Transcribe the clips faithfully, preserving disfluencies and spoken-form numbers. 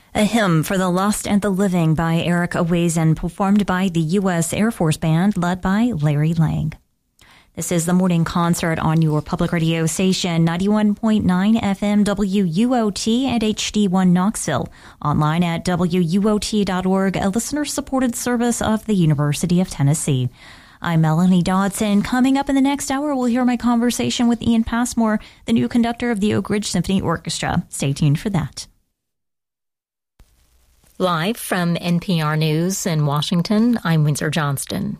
A Hymn for the Lost and the Living by Eric Owazen, performed by the U S Air Force Band, led by Larry Lang. This is the morning concert on your public radio station, ninety-one point nine F M W U O T and H D one Knoxville. Online at W U O T dot org, a listener-supported service of the University of Tennessee. I'm Melanie Dodson. Coming up in the next hour, we'll hear my conversation with Ian Passmore, the new conductor of the Oak Ridge Symphony Orchestra. Stay tuned for that. Live from N P R News in Washington, I'm Windsor Johnston.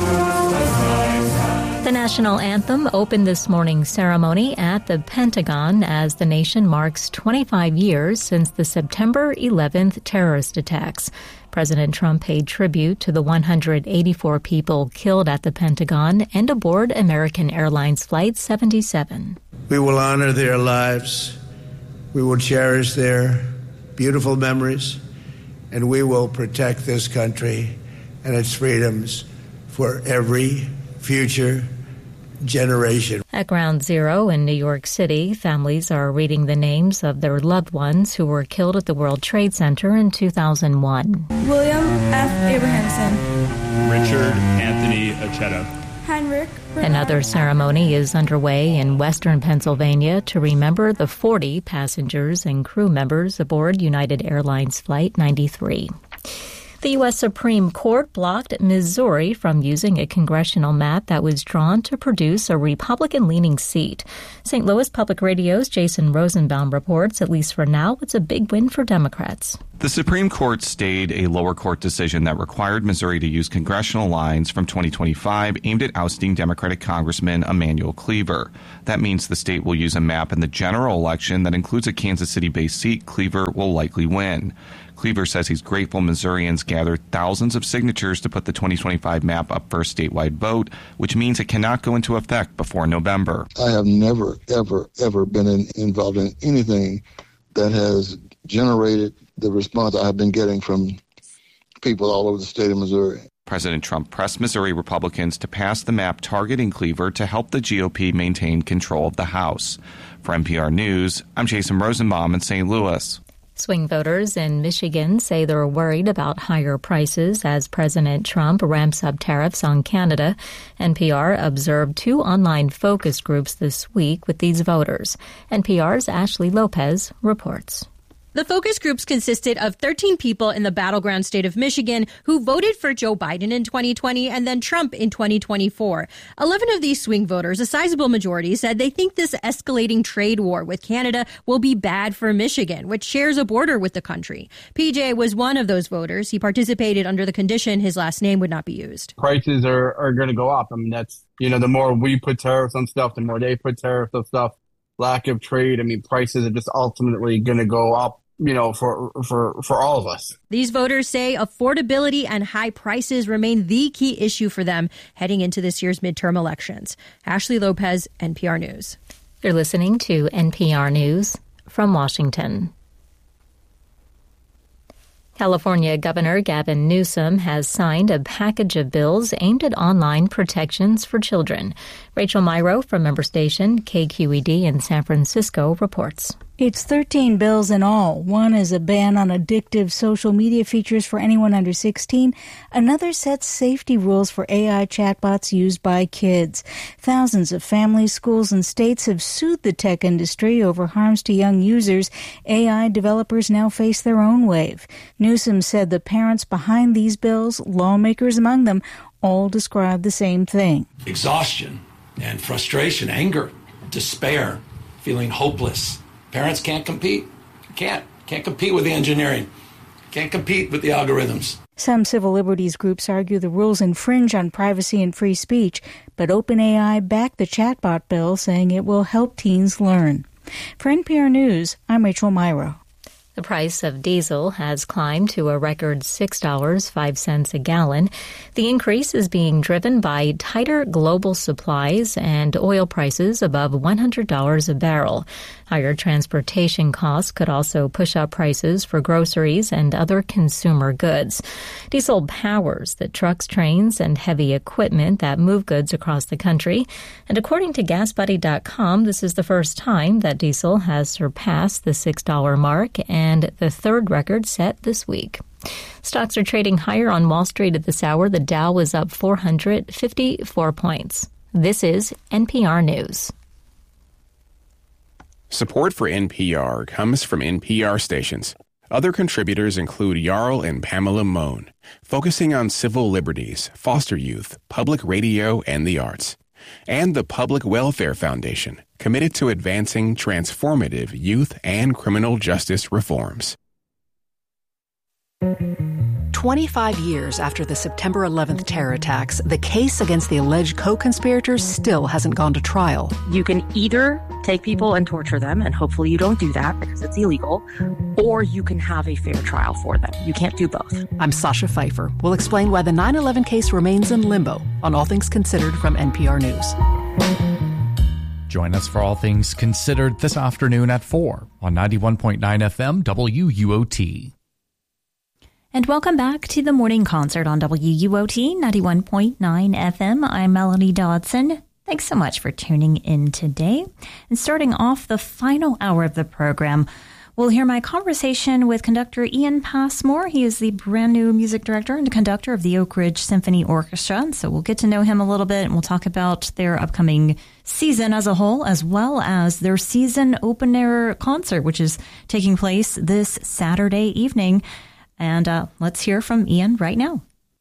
The national anthem opened this morning's ceremony at the Pentagon as the nation marks twenty-five years since the September eleventh terrorist attacks. President Trump paid tribute to the one hundred eighty-four people killed at the Pentagon and aboard American Airlines Flight seventy-seven. We will honor their lives. We will cherish their beautiful memories. And we will protect this country and its freedoms for every future generation. At Ground Zero in New York City, families are reading the names of their loved ones who were killed at the World Trade Center in two thousand one. William F. Abrahamson. Richard Anthony Acheta. Heinrich. Another ceremony is underway in western Pennsylvania to remember the forty passengers and crew members aboard United Airlines Flight ninety-three. The U S Supreme Court blocked Missouri from using a congressional map that was drawn to produce a Republican-leaning seat. Saint Louis Public Radio's Jason Rosenbaum reports, at least for now, it's a big win for Democrats. The Supreme Court stayed a lower court decision that required Missouri to use congressional lines from twenty twenty-five aimed at ousting Democratic Congressman Emanuel Cleaver. That means the state will use a map in the general election that includes a Kansas City-based seat Cleaver will likely win. Cleaver says he's grateful Missourians gathered thousands of signatures to put the twenty twenty-five map up for a statewide vote, which means it cannot go into effect before November. I have never, ever, ever been in, involved in anything that has generated the response I've been getting from people all over the state of Missouri. President Trump pressed Missouri Republicans to pass the map targeting Cleaver to help the G O P maintain control of the House. For N P R News, I'm Jason Rosenbaum in Saint Louis. Swing voters in Michigan say they're worried about higher prices as President Trump ramps up tariffs on Canada. N P R observed two online focus groups this week with these voters. N P R's Ashley Lopez reports. The focus groups consisted of thirteen people in the battleground state of Michigan who voted for Joe Biden in twenty twenty and then Trump in twenty twenty-four. eleven of these swing voters, a sizable majority, said they think this escalating trade war with Canada will be bad for Michigan, which shares a border with the country. P J was one of those voters. He participated under the condition his last name would not be used. Prices are, are going to go up. I mean, that's, you know, the more we put tariffs on stuff, the more they put tariffs on stuff. Lack of trade, I mean, prices are just ultimately going to go up, you know, for for for all of us. These voters say affordability and high prices remain the key issue for them heading into this year's midterm elections. Ashley Lopez, N P R News. You're listening to N P R News from Washington. California Governor Gavin Newsom has signed a package of bills aimed at online protections for children. Rachel Myrow from member station K Q E D in San Francisco reports. It's thirteen bills in all. One is a ban on addictive social media features for anyone under sixteen. Another sets safety rules for A I chatbots used by kids. Thousands of families, schools, and states have sued the tech industry over harms to young users. A I developers now face their own wave. Newsom said the parents behind these bills, lawmakers among them, all describe the same thing. Exhaustion and frustration, anger, despair, feeling hopeless. Parents can't compete. Can't. Can't compete with the engineering. Can't compete with the algorithms. Some civil liberties groups argue the rules infringe on privacy and free speech, but OpenAI backed the chatbot bill, saying it will help teens learn. For N P R News, I'm Rachel Myrow. The price of diesel has climbed to a record six dollars and five cents a gallon. The increase is being driven by tighter global supplies and oil prices above one hundred dollars a barrel. Higher transportation costs could also push up prices for groceries and other consumer goods. Diesel powers the trucks, trains, and heavy equipment that move goods across the country. And according to gas buddy dot com, this is the first time that diesel has surpassed the six dollars mark, and and the third record set this week. Stocks are trading higher on Wall Street at this hour. The Dow was up four hundred fifty-four points. This is N P R News. Support for N P R comes from N P R stations. Other contributors include Jarl and Pamela Mohn, focusing on civil liberties, foster youth, public radio, and the arts. And the Public Welfare Foundation, committed to advancing transformative youth and criminal justice reforms. twenty-five years after the September eleventh terror attacks, the case against the alleged co-conspirators still hasn't gone to trial. You can either take people and torture them, and hopefully you don't do that because it's illegal, or you can have a fair trial for them. You can't do both. I'm Sasha Pfeiffer. We'll explain why the nine eleven case remains in limbo on All Things Considered from N P R News. Join us for All Things Considered this afternoon at four on ninety-one point nine F M W U O T. And welcome back to the morning concert on W U O T ninety-one point nine F M. I'm Melanie Dodson. Thanks so much for tuning in today. And starting off the final hour of the program, we'll hear my conversation with conductor Ian Passmore. He is the brand new music director and conductor of the Oak Ridge Symphony Orchestra. And so we'll get to know him a little bit, and we'll talk about their upcoming season as a whole, as well as their season open air concert, which is taking place this Saturday evening. And uh, let's hear from Ian right now.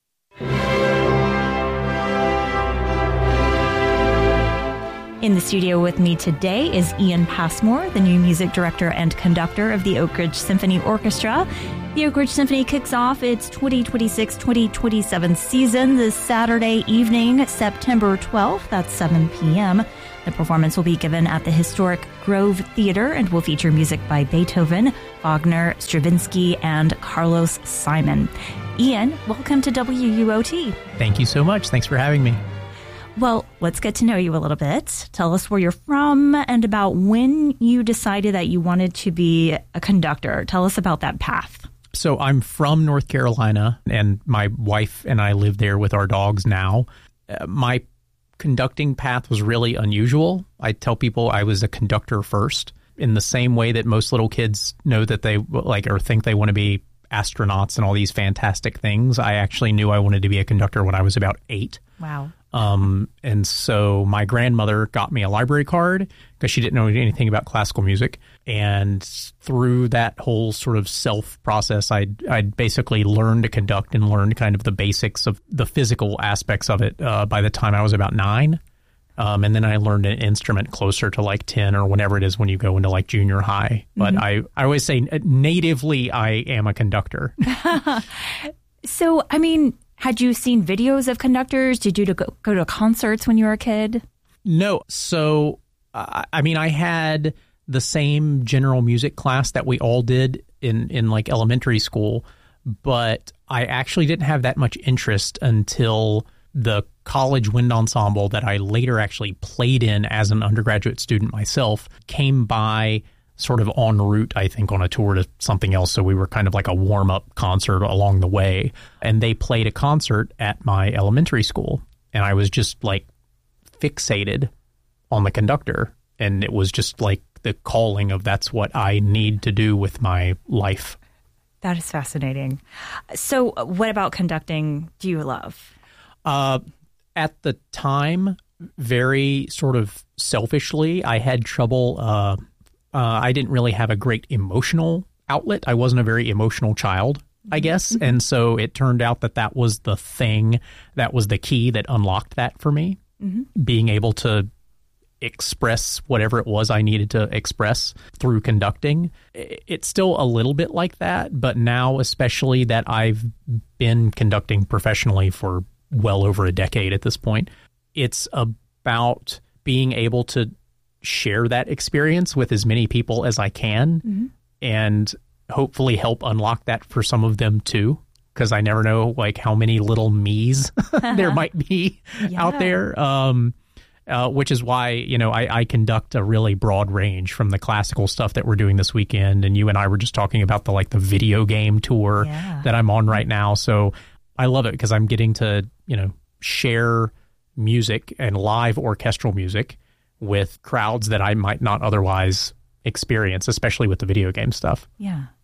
In the studio with me today is Ian Passmore, the new music director and conductor of the Oak Ridge Symphony Orchestra. The Oak Ridge Symphony kicks off its twenty twenty-six twenty twenty-seven season this Saturday evening, September twelfth. That's seven p.m. The performance will be given at the historic Grove Theater and will feature music by Beethoven, Wagner, Stravinsky, and Carlos Simon. Ian, welcome to W U O T. Thank you so much. Thanks for having me. Well, let's get to know you a little bit. Tell us where you're from and about when you decided that you wanted to be a conductor. Tell us about that path. So I'm from North Carolina, and my wife and I live there with our dogs now. Uh, my conducting path was really unusual. I tell people I was a conductor first, in the same way that most little kids know that they like or think they want to be astronauts and all these fantastic things. I actually knew I wanted to be a conductor when I was about eight. Wow. Um, and so my grandmother got me a library card because she didn't know anything about classical music. And through that whole sort of self process, I'd, I'd basically learned to conduct and learned kind of the basics of the physical aspects of it uh, by the time I was about nine. Um, and then I learned an instrument closer to like ten or whenever it is when you go into like junior high. But mm-hmm. I, I always say natively I am a conductor. So, I mean, had you seen videos of conductors? Did you go, go to concerts when you were a kid? No. So, uh, I mean, I had the same general music class that we all did in, in like elementary school, but I actually didn't have that much interest until the college wind ensemble that I later actually played in as an undergraduate student myself came by sort of en route, I think, on a tour to something else. So we were kind of like a warm-up concert along the way. And they played a concert at my elementary school. And I was just like fixated on the conductor. And it was just like the calling of that's what I need to do with my life. That is fascinating. So what about conducting do you love? Uh, at the time, very sort of selfishly, I had trouble uh Uh, I didn't really have a great emotional outlet. I wasn't a very emotional child, I guess. Mm-hmm. And so it turned out that that was the thing, that was the key that unlocked that for me, mm-hmm. being able to express whatever it was I needed to express through conducting. It's still a little bit like that, but now especially that I've been conducting professionally for well over a decade at this point, it's about being able to share that experience with as many people as I can, mm-hmm. and hopefully help unlock that for some of them too, because I never know like how many little me's there might be yeah. out there, um, uh, which is why, you know, I, I conduct a really broad range from the classical stuff that we're doing this weekend, and you and I were just talking about the like the video game tour yeah. that I'm on right now. So I love it because I'm getting to, you know, share music and live orchestral music with crowds that I might not otherwise experience, especially with the video game stuff. Yeah,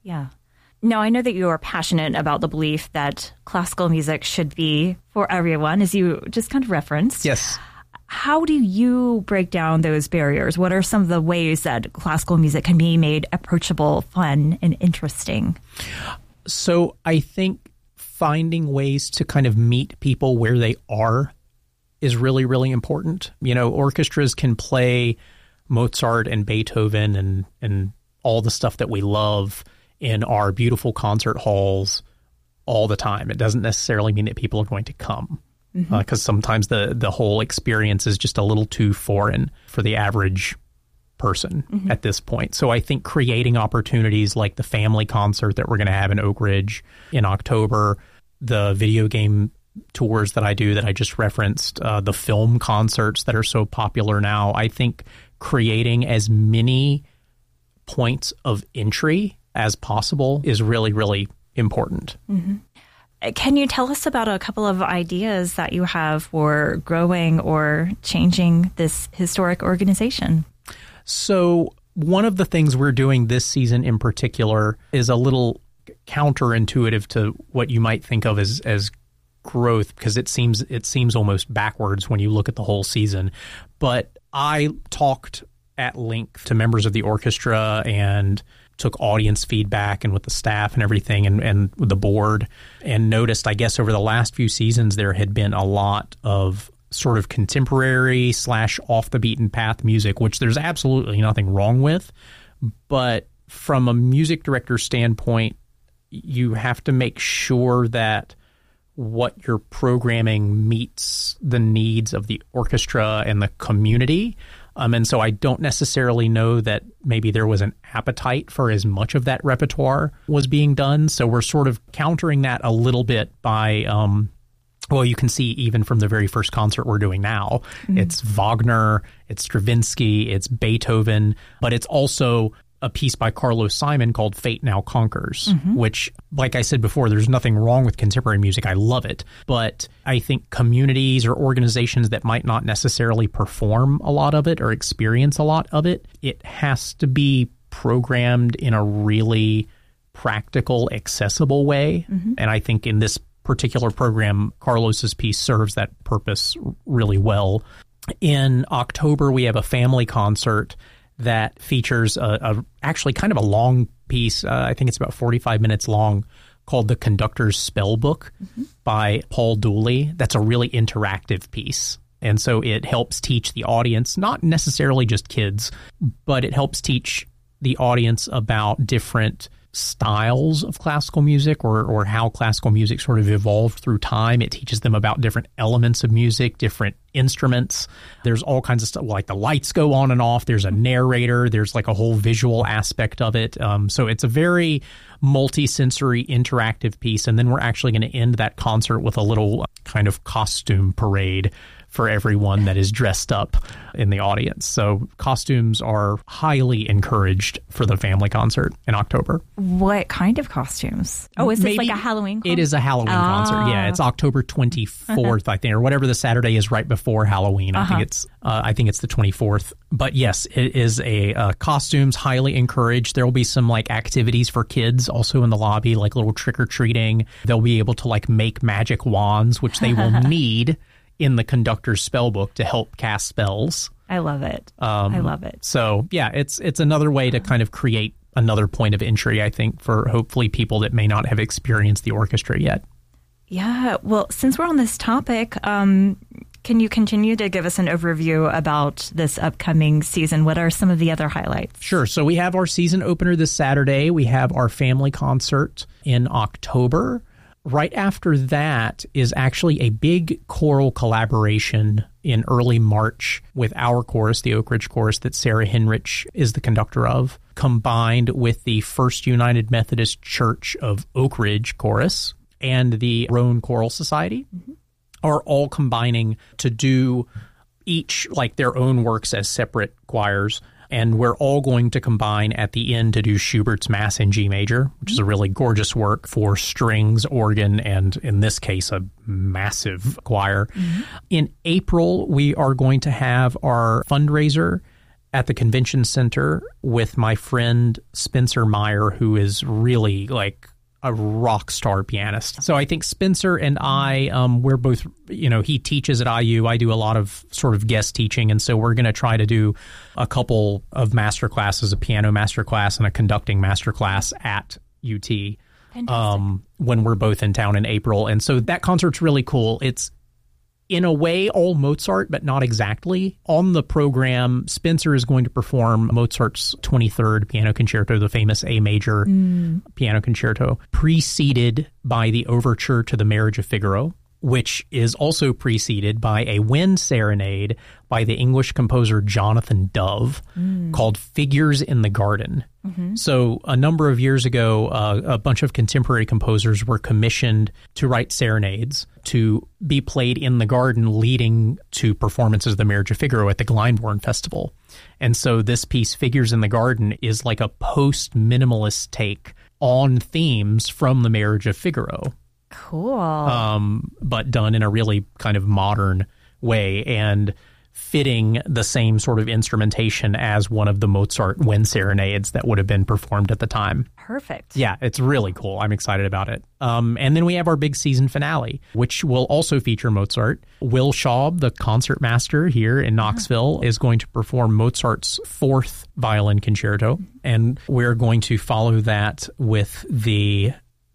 Yeah. Now, I know that you are passionate about the belief that classical music should be for everyone, as you just kind of referenced. Yes. How do you break down those barriers? What are some of the ways that classical music can be made approachable, fun, and interesting? So I think finding ways to kind of meet people where they are is really, really important. You know, orchestras can play Mozart and Beethoven and, and all the stuff that we love in our beautiful concert halls all the time. It doesn't necessarily mean that people are going to come, because mm-hmm. uh, sometimes the, the whole experience is just a little too foreign for the average person mm-hmm. at this point. So I think creating opportunities like the family concert that we're going to have in Oak Ridge in October, the video game tours that I do that I just referenced, uh, the film concerts that are so popular now, I think creating as many points of entry as possible is really, really important. Mm-hmm. Can you tell us about a couple of ideas that you have for growing or changing this historic organization? So one of the things we're doing this season in particular is a little counterintuitive to what you might think of as, as growth, because it seems it seems almost backwards when you look at the whole season. But I talked at length to members of the orchestra and took audience feedback and with the staff and everything and, and with the board, and noticed, I guess, over the last few seasons, there had been a lot of sort of contemporary slash off the beaten path music, which there's absolutely nothing wrong with. But from a music director standpoint, you have to make sure that what you're programming meets the needs of the orchestra and the community. Um, and so I don't necessarily know that maybe there was an appetite for as much of that repertoire was being done. So we're sort of countering that a little bit by, um, well, you can see even from the very first concert we're doing now, mm-hmm. it's Wagner, it's Stravinsky, it's Beethoven, but it's also a piece by Carlos Simon called Fate Now Conquers, mm-hmm. which, like I said before, there's nothing wrong with contemporary music. I love it. But I think communities or organizations that might not necessarily perform a lot of it or experience a lot of it, it has to be programmed in a really practical, accessible way. Mm-hmm. And I think in this particular program, Carlos's piece serves that purpose really well. In October, we have a family concert that features a, a actually kind of a long piece. Uh, I think it's about forty-five minutes long, called The Conductor's Spellbook mm-hmm. by Paul Dooley. That's a really interactive piece. And so it helps teach the audience, not necessarily just kids, but it helps teach the audience about different styles of classical music, or or how classical music sort of evolved through time. It teaches them about different elements of music, different instruments. There's all kinds of stuff, like the lights go on and off. There's a narrator. There's like a whole visual aspect of it. Um, so it's a very multi-sensory interactive piece. And then we're actually going to end that concert with a little kind of costume parade for everyone that is dressed up in the audience. So costumes are highly encouraged for the family concert in October. What kind of costumes? Oh, is Maybe this like a Halloween concert? It is a Halloween ah. concert. Yeah, it's October twenty-fourth, I think, or whatever the Saturday is right before Halloween. I uh-huh. think it's uh, I think it's the twenty-fourth. But yes, it is a uh, costumes highly encouraged. There will be some like activities for kids also in the lobby, like little trick-or-treating. They'll be able to like make magic wands, which they will need in the Conductor's Spellbook to help cast spells. I love it. Um, I love it. So, yeah, it's it's another way to kind of create another point of entry, I think, for hopefully people that may not have experienced the orchestra yet. Yeah. Well, since we're on this topic, um, can you continue to give us an overview about this upcoming season? What are some of the other highlights? Sure. So we have our season opener this Saturday. We have our family concert in October. Right after that is actually a big choral collaboration in early March with our chorus, the Oak Ridge Chorus, that Sarah Henrich is the conductor of, combined with the First United Methodist Church of Oak Ridge Chorus and the Roan Choral Society, mm-hmm. are all combining to do each like their own works as separate choirs. And we're all going to combine at the end to do Schubert's Mass in G major, which is a really gorgeous work for strings, organ, and in this case, a massive choir. Mm-hmm. In April, we are going to have our fundraiser at the convention center with my friend Spencer Meyer, who is really like a rock star pianist. So I think Spencer and I, um, we're both, you know, he teaches at I U. I do a lot of sort of guest teaching. And so we're going to try to do a couple of master classes, a piano master class and a conducting master class at U T um, when we're both in town in April. And so that concert's really cool. It's in a way all Mozart, but not exactly. On the program, Spencer is going to perform Mozart's twenty-third Piano Concerto, the famous A major mm. piano concerto, preceded by the overture to The Marriage of Figaro, which is also preceded by a wind serenade by the English composer Jonathan Dove mm. called Figures in the Garden. Mm-hmm. So a number of years ago, uh, a bunch of contemporary composers were commissioned to write serenades to be played in the garden leading to performances of The Marriage of Figaro at the Glyndebourne Festival. And so this piece, Figures in the Garden, is like a post-minimalist take on themes from The Marriage of Figaro. Cool. Um, but done in a really kind of modern way and fitting the same sort of instrumentation as one of the Mozart wind serenades that would have been performed at the time. Perfect. Yeah, it's really cool. I'm excited about it. Um, and then we have our big season finale, which will also feature Mozart. Will Schaub, the concert master here in Knoxville, yeah. is going to perform Mozart's fourth violin concerto. And we're going to follow that with the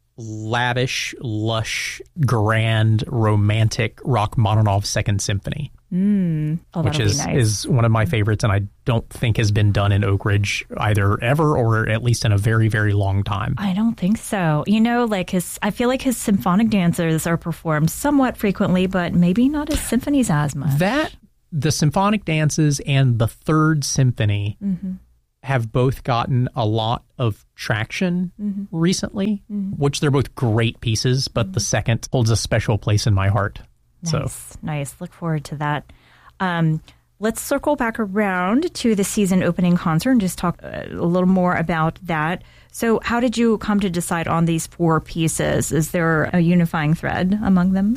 lavish, lush, grand, romantic Rachmaninoff Second Symphony, mm. oh, which is, nice. is one of my favorites, and I don't think has been done in Oak Ridge either ever or at least in a very, very long time. I don't think so. You know, like his, I feel like his symphonic dances are performed somewhat frequently, but maybe not his symphonies as much. That, the symphonic dances and the Third Symphony mm-hmm. have both gotten a lot of traction mm-hmm. recently, mm-hmm. which they're both great pieces, but mm-hmm. the second holds a special place in my heart. Nice, so. nice. Look forward to that. Um, let's circle back around to the season opening concert and just talk a little more about that. So how did you come to decide on these four pieces? Is there a unifying thread among them?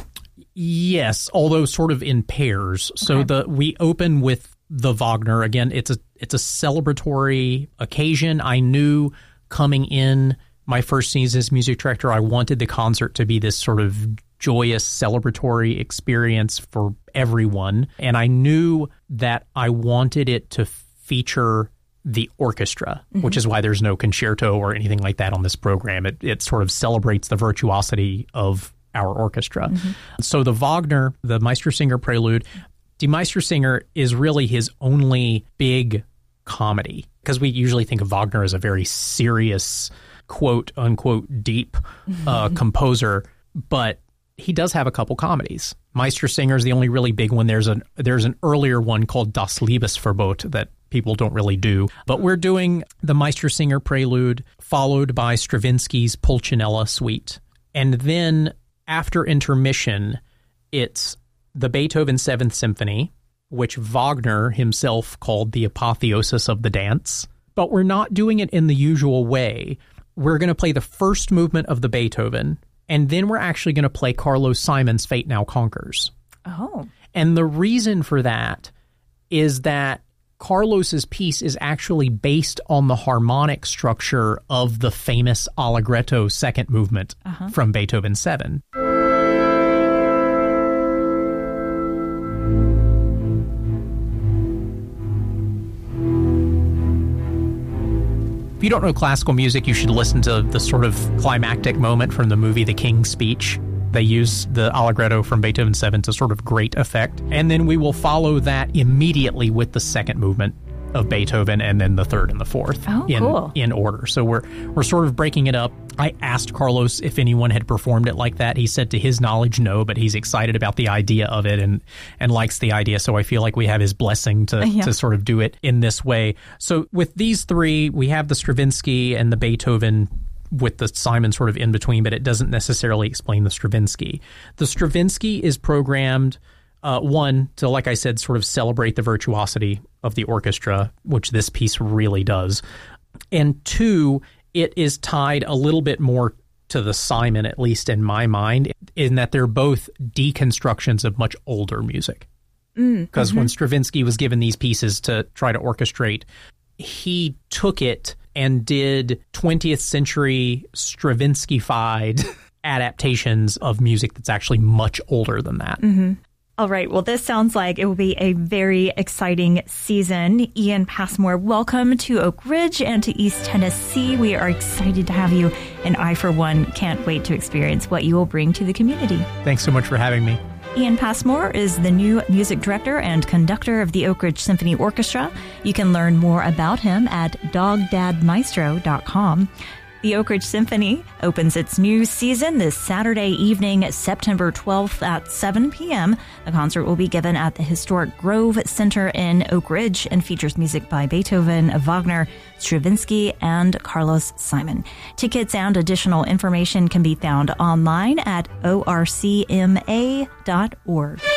Yes, although sort of in pairs. Okay. So the we open with the Wagner. Again, it's a it's a celebratory occasion. I knew coming in my first season as music director, I wanted the concert to be this sort of joyous, celebratory experience for everyone. And I knew that I wanted it to feature the orchestra, mm-hmm. which is why there's no concerto or anything like that on this program. It, it sort of celebrates the virtuosity of our orchestra. Mm-hmm. So the Wagner, the Meistersinger Prelude, Die Meistersinger is really his only big comedy, because we usually think of Wagner as a very serious, quote unquote, deep uh, composer, but he does have a couple comedies. Meistersinger is the only really big one. There's an there's an earlier one called Das Liebesverbot that people don't really do. But we're doing the Meistersinger Prelude, followed by Stravinsky's Pulcinella Suite. And then after intermission, it's the Beethoven Seventh Symphony, which Wagner himself called the apotheosis of the dance. But we're not doing it in the usual way. We're going to play the first movement of the Beethoven, and then we're actually going to play Carlos Simon's Fate Now Conquers. Oh. And the reason for that is that Carlos's piece is actually based on the harmonic structure of the famous Allegretto second movement uh-huh. from Beethoven seven. If you don't know classical music, you should listen to the sort of climactic moment from the movie The King's Speech. They use the Allegretto from Beethoven seven to sort of great effect. And then we will follow that immediately with the second movement of Beethoven, and then the third and the fourth oh, in, cool. in order. So we're we're sort of breaking it up. I asked Carlos if anyone had performed it like that. He said to his knowledge, no, but he's excited about the idea of it and and likes the idea. So I feel like we have his blessing to, yeah. to sort of do it in this way. So with these three, we have the Stravinsky and the Beethoven with the Simon sort of in between, but it doesn't necessarily explain the Stravinsky. The Stravinsky is programmed, uh, one, to, like I said, sort of celebrate the virtuosity of the orchestra, which this piece really does. And two, it is tied a little bit more to the Simon, at least in my mind, in that they're both deconstructions of much older music. Because mm-hmm. when Stravinsky was given these pieces to try to orchestrate, he took it and did twentieth century Stravinsky-fied adaptations of music that's actually much older than that. Mm-hmm. All right. Well, this sounds like it will be a very exciting season. Ian Passmore, welcome to Oak Ridge and to East Tennessee. We are excited to have you, and I, for one, can't wait to experience what you will bring to the community. Thanks so much for having me. Ian Passmore is the new music director and conductor of the Oak Ridge Symphony Orchestra. You can learn more about him at dog dad maestro dot com. The Oak Ridge Symphony opens its new season this Saturday evening, September twelfth at seven p.m. The concert will be given at the historic Grove Center in Oak Ridge and features music by Beethoven, Wagner, Stravinsky, and Carlos Simon. Tickets and additional information can be found online at o r c m a dot org.